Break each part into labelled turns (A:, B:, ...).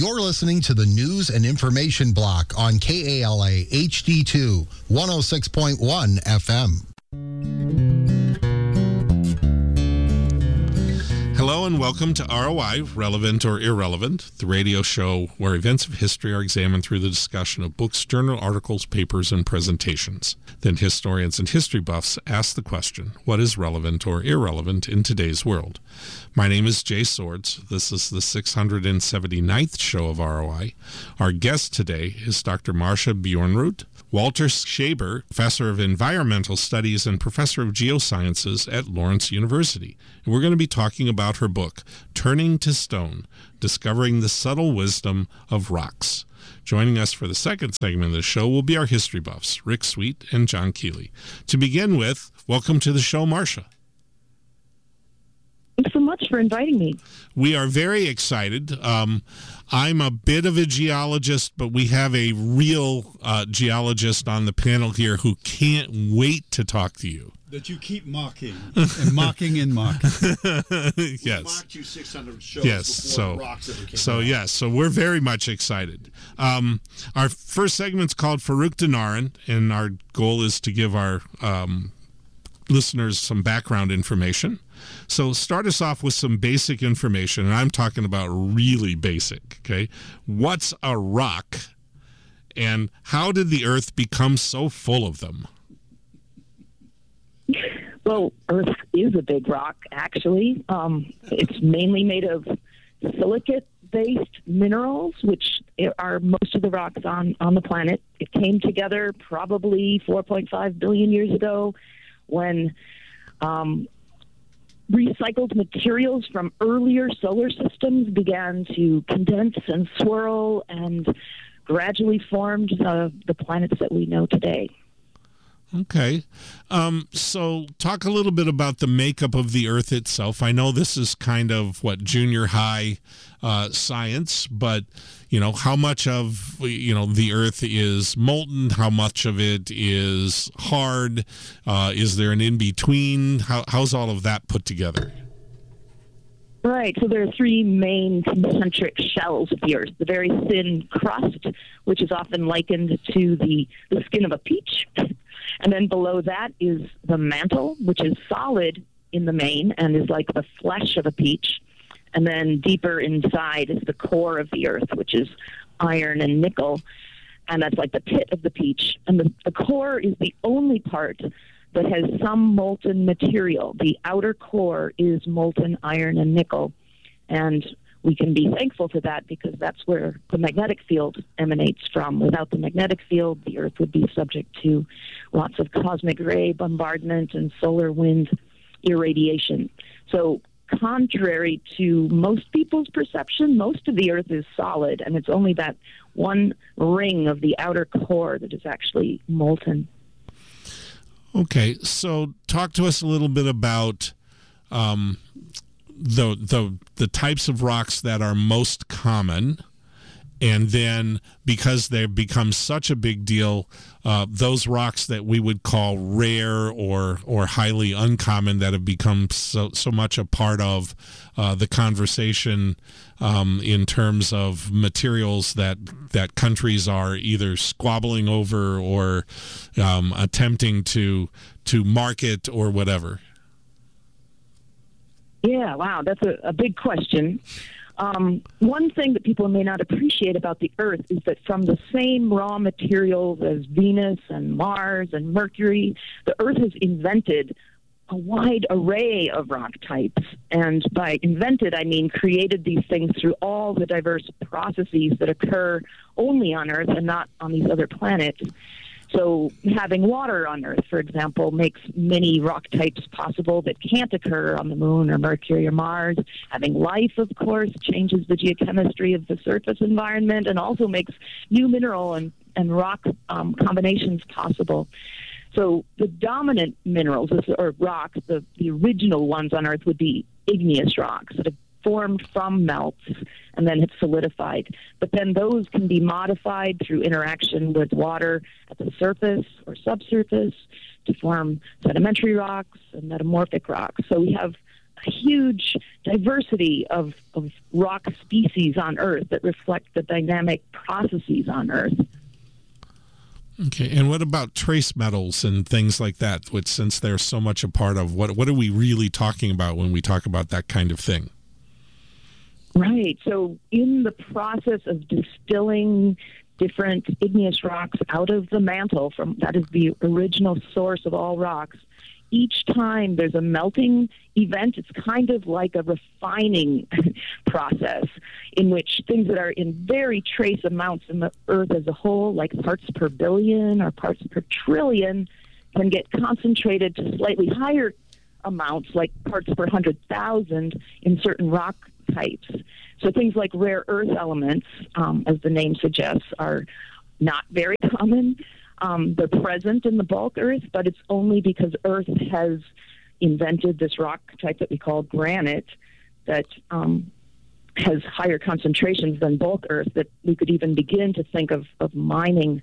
A: You're listening to the News and Information Block on KALA HD2 106.1 FM.
B: Hello and welcome to ROI, Relevant or Irrelevant, the radio show where events of history are examined through the discussion of books, journal articles, papers, and presentations. Then historians and history buffs ask the question, what is relevant or irrelevant in today's world? My name is Jay Swords. This is the 679th show of ROI. Our guest today is Dr. Marcia Bjornerud. Walter Shaber, Professor of Environmental Studies and Professor of Geosciences at Lawrence University. And we're going to be talking about her book, Turning to Stone, Discovering the Subtle Wisdom of Rocks. Joining us for the second segment of the show will be our history buffs, Rick Sweet and John Keeley. To begin with, welcome to the show, Marcia.
C: Thanks so much for inviting me.
B: We are very excited. I'm a bit of a geologist, but we have a real geologist on the panel here who can't wait to talk to you.
D: That you keep mocking and mocking and mocking.
B: Yes.
E: We mocked you 600 shows before rocks ever came out.
B: Yes, so we're very much excited. Our first segment's called Farouk Dinaran, and our goal is to give our listeners some background information. So start us off with some basic information, and I'm talking about really basic, okay? What's a rock, and how did the Earth become so full of them?
C: Well, Earth is a big rock, actually. It's mainly made of silicate-based minerals, which are most of the rocks on the planet. It came together probably 4.5 billion years ago when recycled materials from earlier solar systems began to condense and swirl and gradually formed the planets that we know today.
B: Okay. So talk a little bit about the makeup of the Earth itself. I know this is kind of, junior high science, but, how much of, the Earth is molten? How much of it is hard? Is there an in-between? How's all of that put together?
C: Right. So there are three main concentric shells of the Earth. The very thin crust, which is often likened to the skin of a peach. And then below that is the mantle, which is solid in the main and is like the flesh of a peach. And then deeper inside is the core of the Earth, which is iron and nickel. And that's like the pit of the peach. And the core is the only part that has some molten material. The outer core is molten iron and nickel. And we can be thankful for that because that's where the magnetic field emanates from. Without the magnetic field, the Earth would be subject to lots of cosmic ray bombardment and solar wind irradiation. So contrary to most people's perception, most of the Earth is solid, and it's only that one ring of the outer core that is actually molten.
B: Okay, so talk to us a little bit about the types of rocks that are most common, and then because they've become such a big deal, those rocks that we would call rare or highly uncommon that have become so much a part of the conversation in terms of materials that countries are either squabbling over or attempting to market or whatever.
C: Yeah, wow, that's a big question. One thing that people may not appreciate about the Earth is that from the same raw materials as Venus and Mars and Mercury, the Earth has invented a wide array of rock types. And by invented, I mean created these things through all the diverse processes that occur only on Earth and not on these other planets. So having water on Earth, for example, makes many rock types possible that can't occur on the Moon or Mercury or Mars. Having life, of course, changes the geochemistry of the surface environment and also makes new mineral and rock combinations possible. So the dominant minerals, or rocks, the original ones on Earth would be igneous rocks that have formed from melts and then have solidified. But then those can be modified through interaction with water at the surface or subsurface to form sedimentary rocks and metamorphic rocks. So we have a a huge diversity of rock species on Earth that reflect the dynamic processes on Earth.
B: Okay, and what about trace metals and things like that, which, since they're so much a part of, what are we really talking about when we talk about that kind of thing?
C: Right. So in the process of distilling different igneous rocks out of the mantle, that is the original source of all rocks, each time there's a melting event. It's kind of like a refining process in which things that are in very trace amounts in the Earth as a whole, like parts per billion or parts per trillion, can get concentrated to slightly higher amounts, like parts per 100,000 in certain rock types. So things like rare earth elements, as the name suggests, are not very common. They're present in the bulk Earth, but it's only because Earth has invented this rock type that we call granite that has higher concentrations than bulk Earth, that we could even begin to think of mining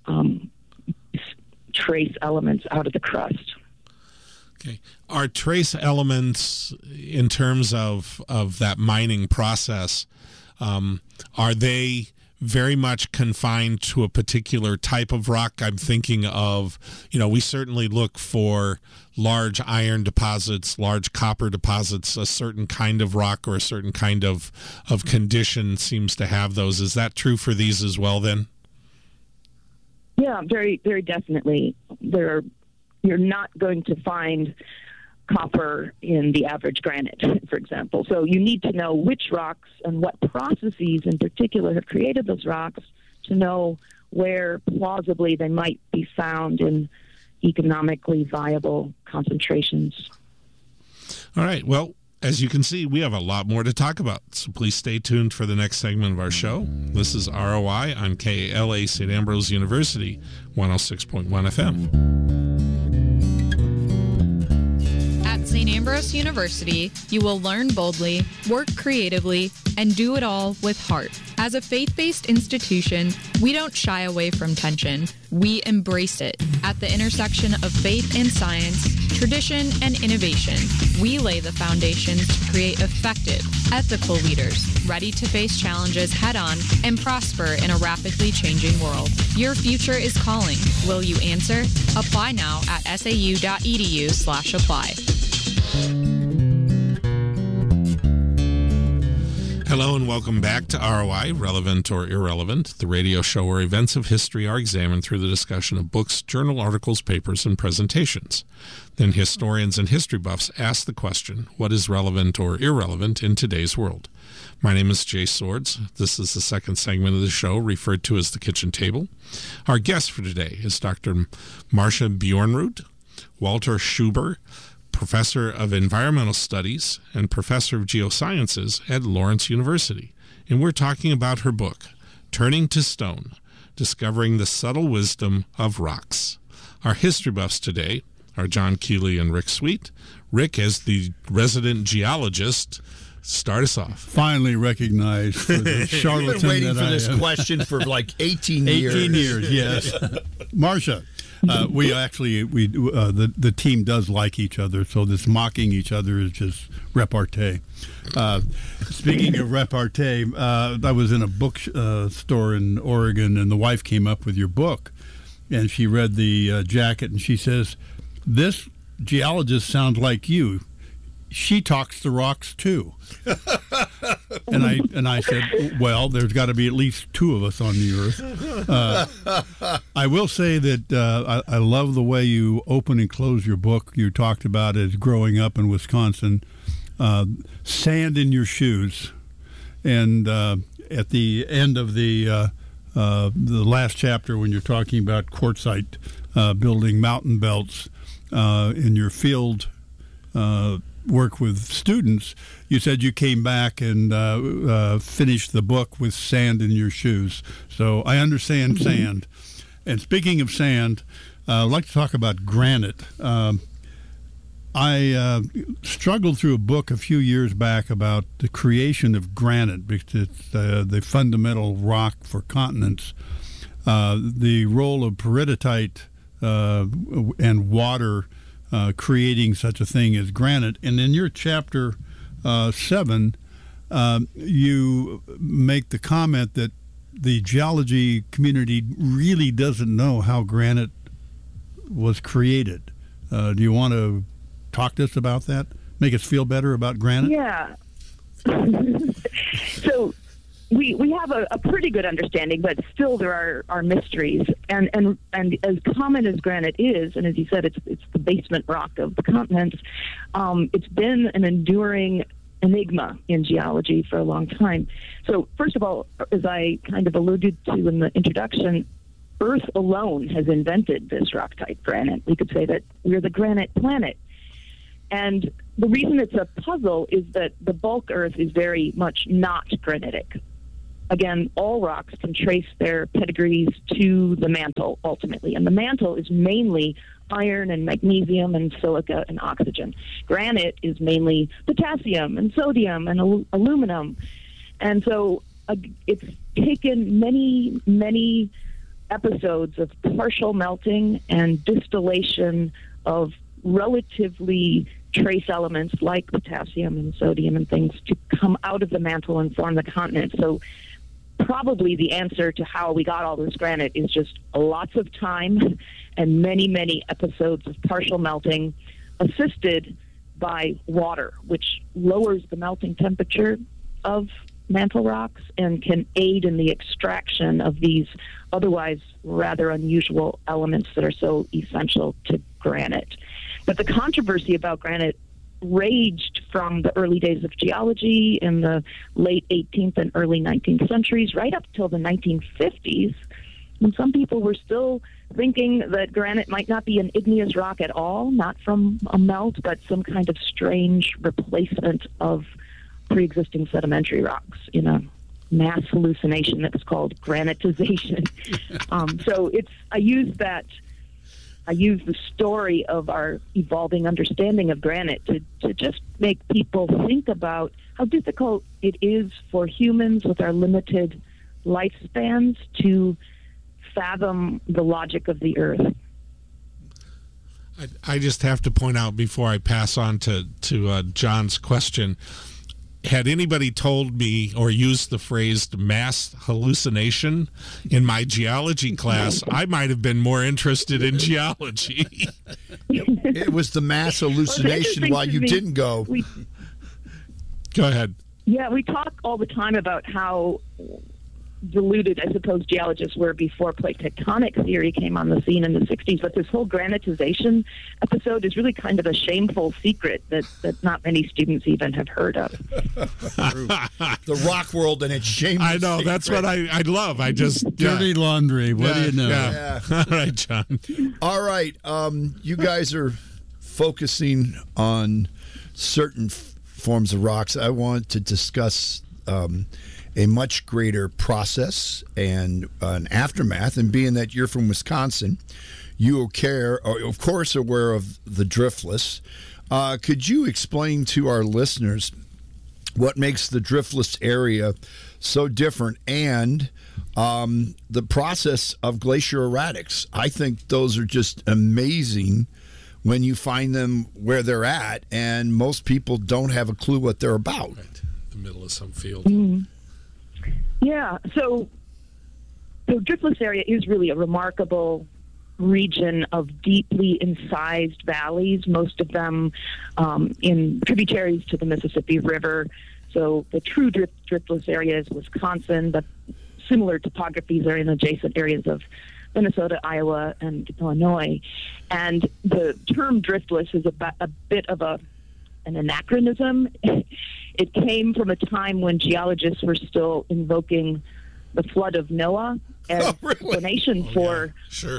C: trace elements out of the crust.
B: Okay. Are trace elements, in terms of that mining process, are they very much confined to a particular type of rock? I'm thinking of, we certainly look for large iron deposits, large copper deposits. A certain kind of rock or a certain kind of condition seems to have those. Is that true for these as well, then?
C: Yeah, very, very definitely. You're not going to find copper in the average granite, for example. So you need to know which rocks and what processes in particular have created those rocks to know where plausibly they might be found in economically viable concentrations.
B: All right. Well, as you can see, we have a lot more to talk about, so please stay tuned for the next segment of our show. This is ROI on KALA St. Ambrose University, 106.1 FM.
F: At St. Ambrose University, you will learn boldly, work creatively, and do it all with heart. As a faith-based institution, we don't shy away from tension. We embrace it. At the intersection of faith and science, tradition and innovation, we lay the foundations to create effective, ethical leaders, ready to face challenges head-on and prosper in a rapidly changing world. Your future is calling. Will you answer? Apply now at sau.edu/apply.
B: Hello and welcome back to ROI, Relevant or Irrelevant, the radio show where events of history are examined through the discussion of books, journal articles, papers, and presentations. Then historians and history buffs ask the question, what is relevant or irrelevant in today's world? My name is Jay Swords. This is the second segment of the show, referred to as the kitchen table. Our guest for today is Dr. Marcia Bjornrud, Walter Schuber, Professor of Environmental Studies and Professor of Geosciences at Lawrence University. And we're talking about her book, Turning to Stone, Discovering the Subtle Wisdom of Rocks. Our history buffs today are John Keeley and Rick Sweet. Rick, as the resident geologist, start us off.
D: Finally recognized for the charlatan.
A: I've been waiting for this question for like 18 years.
D: 18 years, yes. Marcia, the team does like each other, so this mocking each other is just repartee. Speaking of repartee, I was in a book store in Oregon, and the wife came up with your book, and she read the jacket, and she says, "This geologist sounds like you. She talks to rocks too." and I said, well, there's got to be at least two of us on the earth. I will say that I love the way you open and close your book. You talked about as growing up in Wisconsin, sand in your shoes, and at the end of the last chapter, when you're talking about quartzite building mountain belts in your field work with students, you said you came back and finished the book with sand in your shoes. So I understand sand. And speaking of sand, I'd like to talk about granite. I struggled through a book a few years back about the creation of granite, because it's the fundamental rock for continents. The role of peridotite and water creating such a thing as granite. And in your chapter 7, you make the comment that the geology community really doesn't know how granite was created. Do you want to talk to us about that? Make us feel better about granite?
C: Yeah. So we have a pretty good understanding, but still there are mysteries. And as common as granite is, and as you said, it's the basement rock of the continents, it's been an enduring enigma in geology for a long time. So first of all, as I kind of alluded to in the introduction, Earth alone has invented this rock type, granite. We could say that we're the granite planet. And the reason it's a puzzle is that the bulk Earth is very much not granitic. Again, all rocks can trace their pedigrees to the mantle ultimately. And the mantle is mainly iron and magnesium and silica and oxygen. Granite is mainly potassium and sodium and aluminum. And so it's taken many, many episodes of partial melting and distillation of relatively trace elements like potassium and sodium and things to come out of the mantle and form the continent. So probably the answer to how we got all this granite is just lots of time and many, many episodes of partial melting assisted by water, which lowers the melting temperature of mantle rocks and can aid in the extraction of these otherwise rather unusual elements that are so essential to granite. But the controversy about granite raged from the early days of geology in the late 18th and early 19th centuries, right up till the 1950s, when some people were still thinking that granite might not be an igneous rock at all, not from a melt, but some kind of strange replacement of pre-existing sedimentary rocks in a mass hallucination that was called granitization. So I use the story of our evolving understanding of granite to just make people think about how difficult it is for humans with our limited lifespans to fathom the logic of the earth.
B: I just have to point out before I pass on to John's question, had anybody told me or used the phrase mass hallucination in my geology class, I might have been more interested in geology.
G: It was the mass hallucination while you didn't go.
B: Go ahead.
C: Yeah, we talk all the time about how deluded, I suppose, geologists were before plate tectonic theory came on the scene in the 60s. But this whole granitization episode is really kind of a shameful secret that not many students even have heard of.
G: The rock world and its shameful
B: I know,
G: secret.
B: that's what I love. I just...
D: Dirty laundry. What do you know?
B: Yeah. All right, John.
G: All right. You guys are focusing on certain forms of rocks. I want to discuss a much greater process and an aftermath. And being that you're from Wisconsin, you are, of course, aware of the driftless. Could you explain to our listeners what makes the driftless area so different and the process of glacier erratics? I think those are just amazing when you find them where they're at, and most people don't have a clue what they're about.
B: Right. The middle of some field.
C: Mm-hmm. Yeah, so the driftless area is really a remarkable region of deeply incised valleys, most of them in tributaries to the Mississippi River. So the true driftless area is Wisconsin, but similar topographies are in adjacent areas of Minnesota, Iowa, and Illinois. And the term driftless is a bit of an anachronism. It came from a time when geologists were still invoking the flood of Noah as explanation for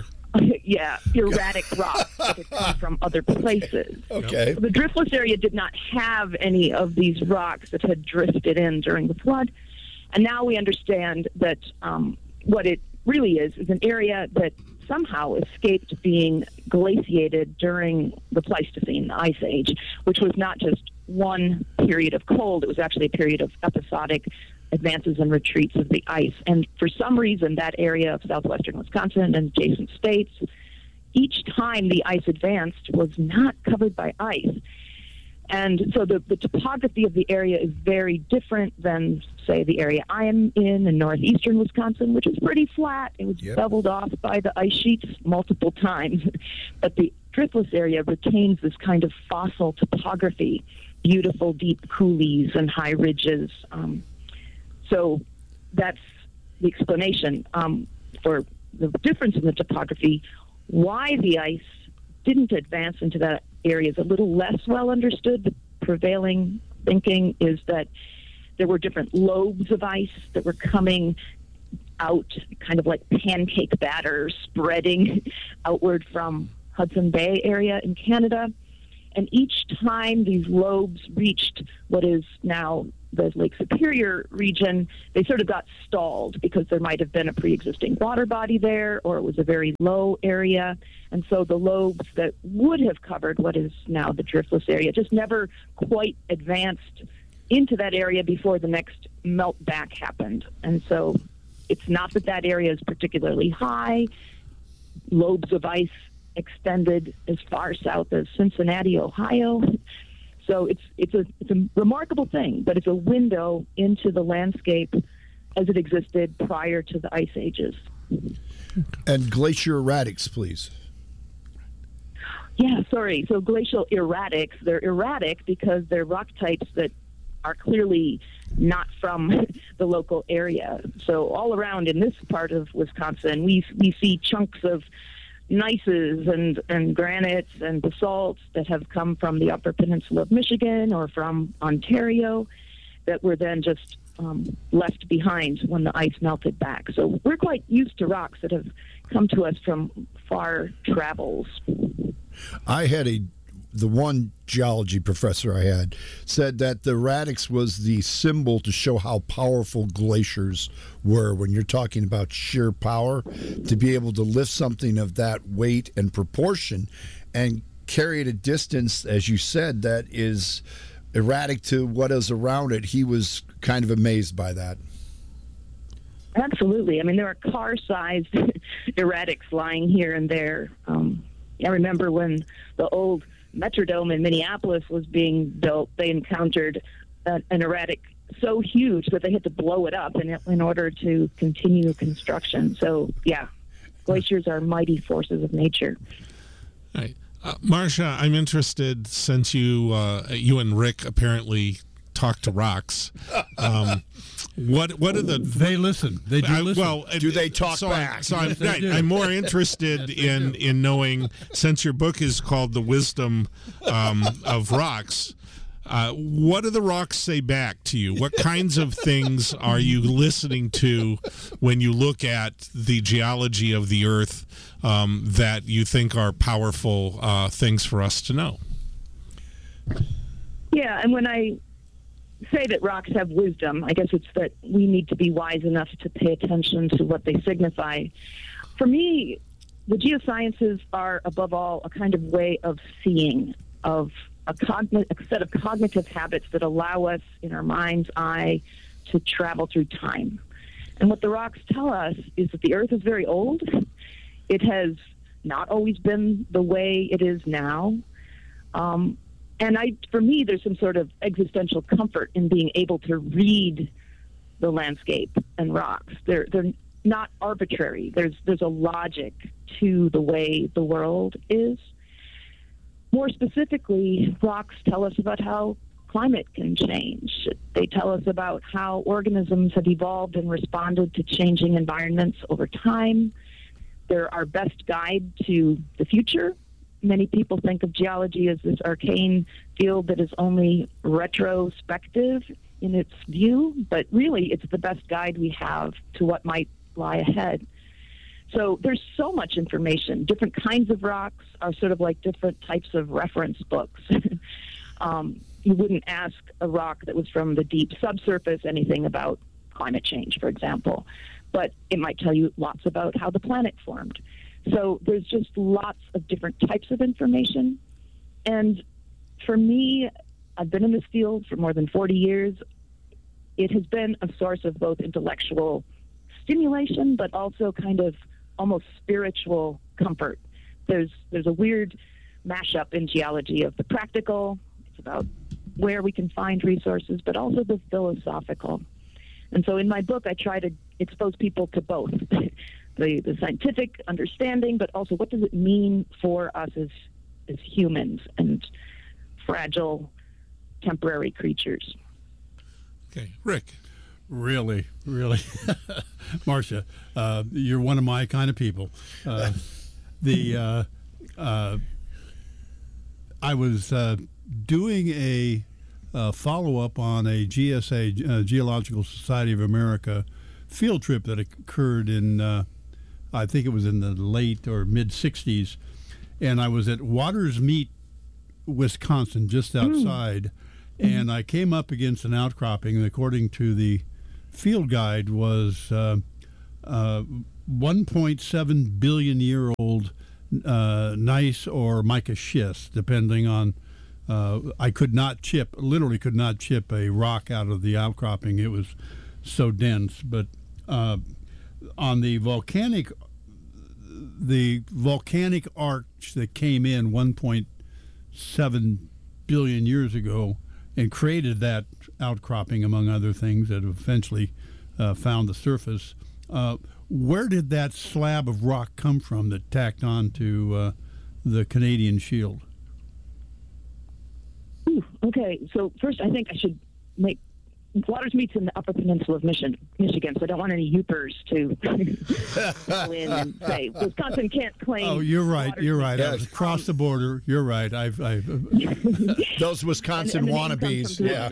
C: erratic rocks that had come from other places.
G: Okay.
C: So the driftless area did not have any of these rocks that had drifted in during the flood. And now we understand that what it really is an area that somehow escaped being glaciated during the Pleistocene, the Ice Age, which was not just one period of cold, it was actually a period of episodic advances and retreats of the ice. And for some reason, that area of southwestern Wisconsin and adjacent states each time the ice advanced was not covered by ice. And so the topography of the area is very different than, say, the area I am in northeastern Wisconsin, which is pretty flat. It was beveled off by the ice sheets multiple times. But the Driftless area retains this kind of fossil topography, beautiful deep coulees and high ridges. So that's the explanation for the difference in the topography. Why the ice didn't advance into that area is a little less well understood. The prevailing thinking is that there were different lobes of ice that were coming out, kind of like pancake batter, spreading outward from Hudson Bay area in Canada. And each time these lobes reached what is now the Lake Superior region, they sort of got stalled because there might have been a pre-existing water body there, or it was a very low area. And so the lobes that would have covered what is now the Driftless area just never quite advanced into that area before the next melt back happened. And so it's not that that area is particularly high. Lobes of ice extended as far south as Cincinnati, Ohio. So it's a remarkable thing, but it's a window into the landscape as it existed prior to the ice ages.
G: And glacier erratics, please.
C: Yeah, sorry. So glacial erratics, they're erratic because they're rock types that are clearly not from the local area. So all around in this part of Wisconsin, we see chunks of gneisses and granites and basalts that have come from the Upper Peninsula of Michigan or from Ontario that were then just left behind when the ice melted back. So we're quite used to rocks that have come to us from far travels.
G: I had the one geology professor I had said that the erratics was the symbol to show how powerful glaciers were. When you're talking about sheer power, to be able to lift something of that weight and proportion and carry it a distance, as you said, that is erratic to what is around it, he was kind of amazed by that.
C: Absolutely. I mean, there are car-sized erratics lying here and there. I remember when the old Metrodome in Minneapolis was being built, they encountered an erratic so huge that they had to blow it up in order to continue construction. So, yeah, glaciers are mighty forces of nature.
B: All right. Marcia, I'm interested, since you and Rick apparently talk to rocks. What are the...
D: They listen. They do listen.
B: Well,
G: do they talk back?
B: So I'm more interested in knowing, since your book is called The Wisdom of Rocks, what do the rocks say back to you? What kinds of things are you listening to when you look at the geology of the Earth that you think are powerful things for us to know?
C: Yeah, and when I say that rocks have wisdom, I guess it's that we need to be wise enough to pay attention to what they signify. For me, the geosciences are, above all, a kind of way of seeing, of a set of cognitive habits that allow us, in our mind's eye, to travel through time. And what the rocks tell us is that the Earth is very old. It has not always been the way it is now. And for me, there's some sort of existential comfort in being able to read the landscape and rocks. They're not arbitrary. There's a logic to the way the world is. More specifically, rocks tell us about how climate can change. They tell us about how organisms have evolved and responded to changing environments over time. They're our best guide to the future. Many people think of geology as this arcane field that is only retrospective in its view, but really it's the best guide we have to what might lie ahead. So there's so much information. Different kinds of rocks are sort of like different types of reference books. You wouldn't ask a rock that was from the deep subsurface anything about climate change, for example, but it might tell you lots about how the planet formed. So there's just lots of different types of information. And for me, I've been in this field for more than 40 years. It has been a source of both intellectual stimulation, but also kind of almost spiritual comfort there's a weird mashup in geology of the practical. It's about where we can find resources, but also the philosophical. And so in my book, I try to expose people to both the scientific understanding, but also what does it mean for us as humans and fragile, temporary creatures.
B: Okay, Rick.
D: Really, Marcia, you're one of my kind of people. I was doing a follow-up on a GSA, Geological Society of America, field trip that occurred in, I think it was in the late or mid-'60s, and I was at Waters Meet, Wisconsin, just outside, and I came up against an outcropping, and according to the field guide was 1.7 billion year old gneiss or mica schist, depending on. I literally could not chip a rock out of the outcropping. It was so dense. But on the volcanic arch that came in 1.7 billion years ago and created that outcropping, among other things, that eventually found the surface. Where did that slab of rock come from that tacked on to the Canadian Shield?
C: Okay, so first I think I should make Waters Meet's in the Upper Peninsula of Michigan, so I don't want any Yoopers to call in and say Wisconsin can't claim.
D: Oh, you're right.
C: Yes.
D: I was across the border. You're right. I've
G: those Wisconsin wannabes. Yeah.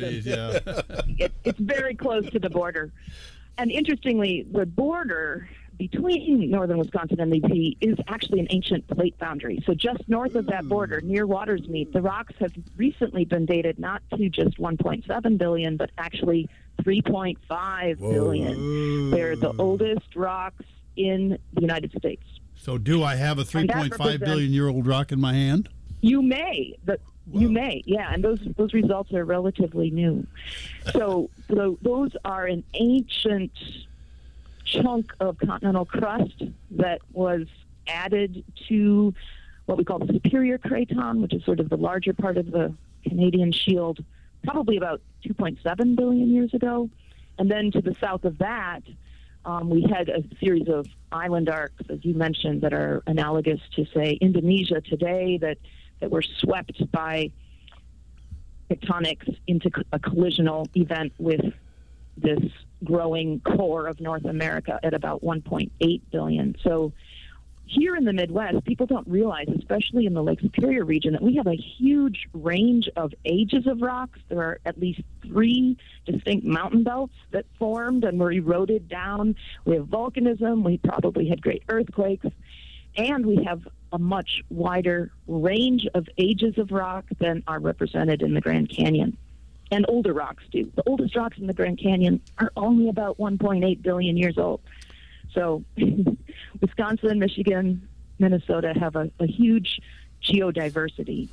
C: It's very close to the border, and interestingly, the border between northern Wisconsin and the UP is actually an ancient plate boundary. So just north of that border, near Waters Meet, the rocks have recently been dated not to just 1.7 billion, but actually 3.5 billion. They're the oldest rocks in the United States.
D: So do I have a 3.5 billion year old rock in my hand?
C: You may, but you may, yeah, and those results are relatively new. So those are an ancient chunk of continental crust that was added to what we call the Superior Craton, which is sort of the larger part of the Canadian Shield, probably about 2.7 billion years ago. And then to the south of that, we had a series of island arcs, as you mentioned, that are analogous to, say, Indonesia today, that were swept by tectonics into a collisional event with this growing core of North America at about 1.8 billion. So here in the Midwest, people don't realize, especially in the Lake Superior region, that we have a huge range of ages of rocks. There are at least 3 distinct mountain belts that formed and were eroded down. We have volcanism. We probably had great earthquakes. And we have a much wider range of ages of rock than are represented in the Grand Canyon. And older rocks do. The oldest rocks in the Grand Canyon are only about 1.8 billion years old. So Wisconsin, Michigan, Minnesota have a huge geodiversity.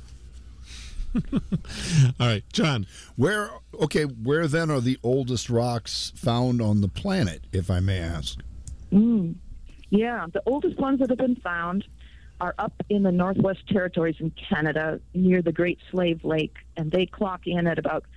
B: All right, John.
G: Where then are the oldest rocks found on the planet, if I may ask?
C: Yeah, the oldest ones that have been found are up in the Northwest Territories in Canada near the Great Slave Lake, and they clock in at about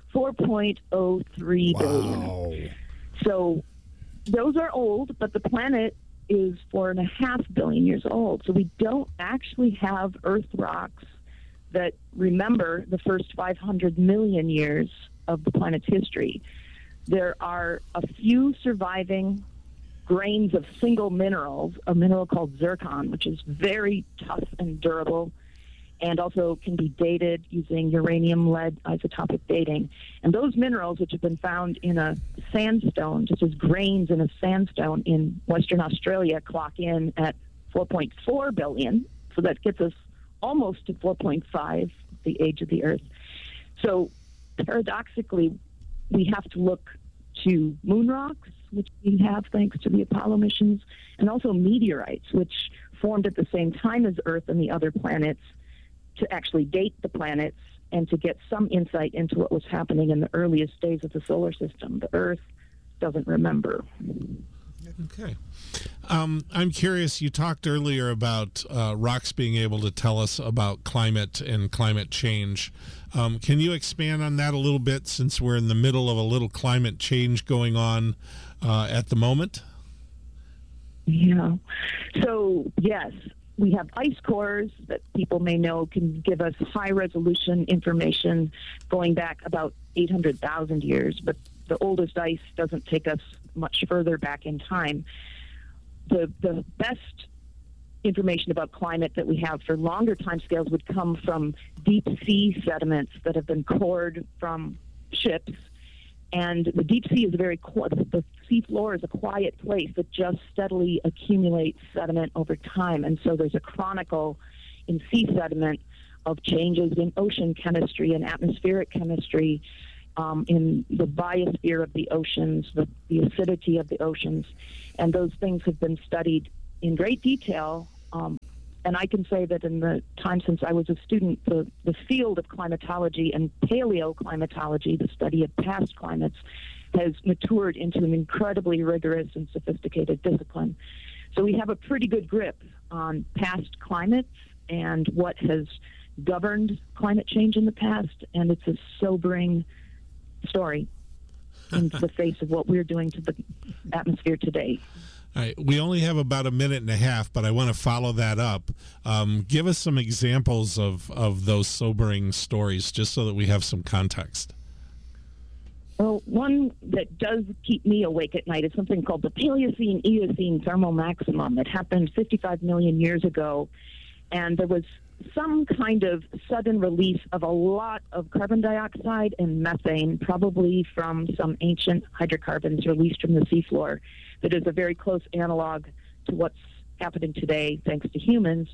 C: 4.03 billion. So those are old, but the planet is 4.5 billion years old. So we don't actually have Earth rocks that remember the first 500 million years of the planet's history. There are a few surviving grains of single minerals, a mineral called zircon, which is very tough and durable, and also can be dated using uranium-lead isotopic dating. And those minerals, which have been found in a sandstone, just as grains in a sandstone in Western Australia, clock in at 4.4 billion. So that gets us almost to 4.5, the age of the Earth. So paradoxically, we have to look to moon rocks, which we have thanks to the Apollo missions, and also meteorites, which formed at the same time as Earth and the other planets, to actually date the planets and to get some insight into what was happening in the earliest days of the solar system. The Earth doesn't remember.
B: Okay. I'm curious, you talked earlier about rocks being able to tell us about climate and climate change. Can you expand on that a little bit, since we're in the middle of a little climate change going on at the moment?
C: Yeah. So, yes, we have ice cores that people may know can give us high-resolution information going back about 800,000 years, but the oldest ice doesn't take us much further back in time. The best information about climate that we have for longer timescales would come from deep sea sediments that have been cored from ships. And the deep sea is the sea floor is a quiet place that just steadily accumulates sediment over time. And so there's a chronicle in sea sediment of changes in ocean chemistry and atmospheric chemistry, in the biosphere of the oceans, the acidity of the oceans. And those things have been studied in great detail. And I can say that in the time since I was a student, the field of climatology and paleoclimatology, the study of past climates, has matured into an incredibly rigorous and sophisticated discipline. So we have a pretty good grip on past climates and what has governed climate change in the past, and it's a sobering story in the face of what we're doing to the atmosphere today.
B: All right, we only have about a minute and a half, but I want to follow that up. Give us some examples of those sobering stories, just so that we have some context.
C: Well, one that does keep me awake at night is something called the Paleocene-Eocene thermal maximum. It happened 55 million years ago, and there was some kind of sudden release of a lot of carbon dioxide and methane, probably from some ancient hydrocarbons released from the seafloor, that is a very close analog to what's happening today thanks to humans.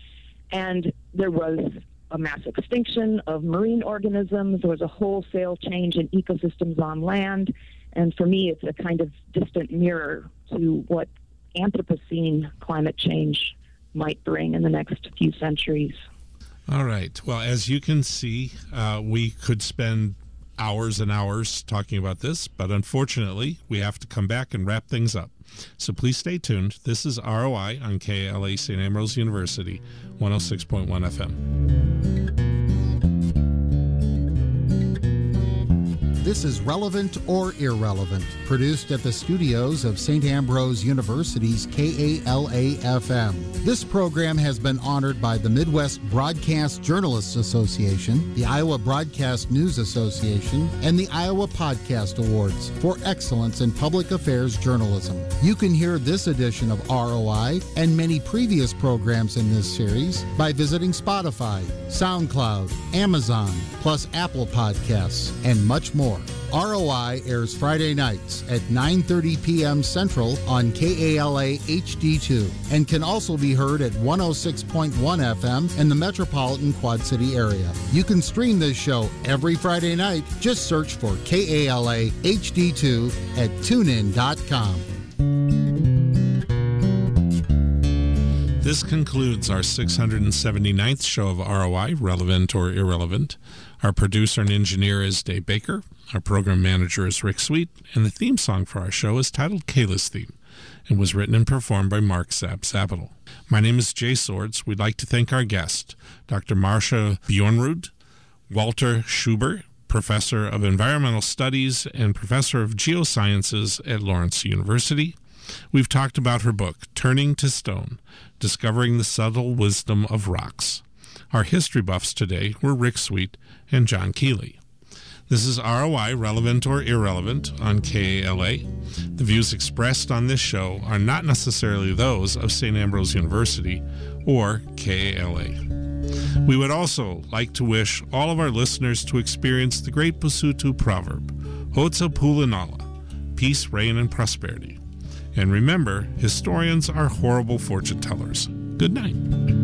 C: And there was a mass extinction of marine organisms. There was a wholesale change in ecosystems on land. And for me, it's a kind of distant mirror to what Anthropocene climate change might bring in the next few centuries.
B: All right. Well, as you can see, we could spend hours and hours talking about this, but unfortunately, we have to come back and wrap things up. So please stay tuned. This is ROI on KALA St. Ambrose University, 106.1 FM.
A: This is Relevant or Irrelevant, produced at the studios of St. Ambrose University's KALA-FM. This program has been honored by the Midwest Broadcast Journalists Association, the Iowa Broadcast News Association, and the Iowa Podcast Awards for excellence in public affairs journalism. You can hear this edition of ROI and many previous programs in this series by visiting Spotify, SoundCloud, Amazon, plus Apple Podcasts, and much more. ROI airs Friday nights at 9:30 p.m. Central on KALA HD2 and can also be heard at 106.1 FM in the metropolitan Quad City area. You can stream this show every Friday night. Just search for KALA HD2 at tunein.com.
B: This concludes our 679th show of ROI, Relevant or Irrelevant. Our producer and engineer is Dave Baker. Our program manager is Rick Sweet. And the theme song for our show is titled Kayla's Theme and was written and performed by Mark Zapp-Zapital. My name is Jay Swords. We'd like to thank our guest, Dr. Marcia Bjornrud, Walter Schubert, Professor of Environmental Studies and Professor of Geosciences at Lawrence University. We've talked about her book, Turning to Stone, Discovering the Subtle Wisdom of Rocks. Our history buffs today were Rick Sweet and John Keeley. This is ROI, Relevant or Irrelevant, on KALA. The views expressed on this show are not necessarily those of St. Ambrose University or KALA. We would also like to wish all of our listeners to experience the great Basutu proverb, Hotsa Pulanala, peace, rain, and prosperity. And remember, historians are horrible fortune tellers. Good night.